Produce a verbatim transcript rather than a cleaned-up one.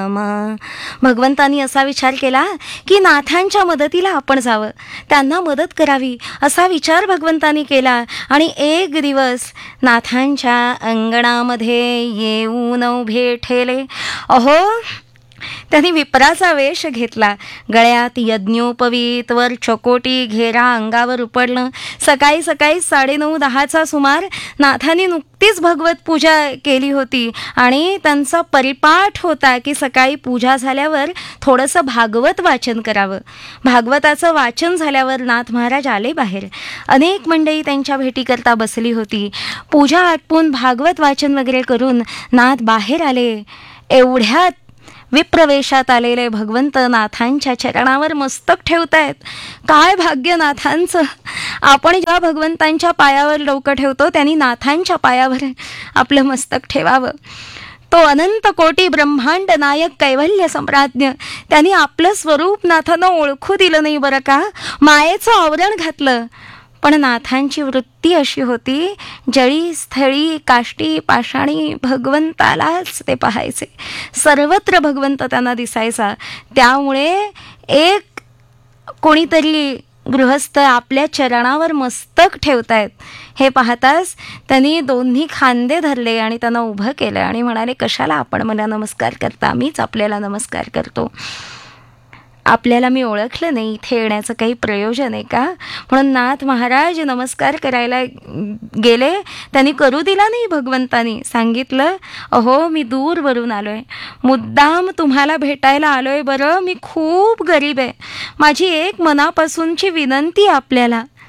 राम. भगवंतांनी असा विचार केला की नाथांच्या मदतीला आपण जावं, त्यांना मदत करावी, असा विचार भगवंतांनी केला. आणि एक दिवस नाथांच्या अंगणामध्ये येऊन उभे ठेले. अहो, त्यांनी विप्राचा वेश घेतला, गळ्यात यज्ञोपवीत, वर चकोटी, घेरा अंगावर उपडलं. सकाळी सकाळी साडेनऊ दहाचा सुमार नाथांनी नुकतीच भगवत पूजा केली होती आणि त्यांचा परिपाठ होता की सकाळी पूजा झाल्यावर थोडंसं भागवत वाचन करावं. भागवताचं वाचन झाल्यावर नाथ महाराज आले बाहेर. अनेक मंडळी त्यांच्या भेटीकरता बसली होती. पूजा आटपून भागवत वाचन वगैरे करून नाथ बाहेर आले. एवढ्यात विप्रवेशात आलेले भगवंत नाथांच्या चरणावर मस्तक ठेवतायत. काय भाग्य नाथांचं! आपण जेव्हा भगवंतांच्या पायावर डोकं ठेवतो त्यांनी नाथांच्या पायावर आपलं मस्तक ठेवावं. तो अनंत कोटी ब्रह्मांड नायक कैवल्य सम्राज्ञ, त्यांनी आपलं स्वरूप नाथांना ओळखू दिलं नाही बरं का, मायेचं आवरण घातलं. पण नाथांची वृत्ती अशी होती, जळी स्थळी काष्टी पाषाणी भगवंतालाच ते पाहायचे. सर्वत्र भगवंत त्यांना दिसायचा. त्यामुळे एक कोणीतरी गृहस्थ आपल्या चरणावर मस्तक ठेवतायत हे पाहताच त्यांनी दोन्ही खांदे धरले आणि त्यांना उभं केलं आणि म्हणाले, कशाला आपण मला नमस्कार करता, मीच आपल्याला नमस्कार करतो. आपल्याला मी ओळखलं नाही, इथे येण्याचं काही प्रयोजन आहे का? म्हणून नाथ महाराज नमस्कार करायला गेले. त्यांनी करू दिला नाही. भगवंतानी सांगितलं, अहो मी दूरवरून आलो आहे, मुद्दाम तुम्हाला भेटायला आलो आहे. बरं, मी खूप गरीब आहे. माझी एक मनापासूनची विनंती आपल्याला,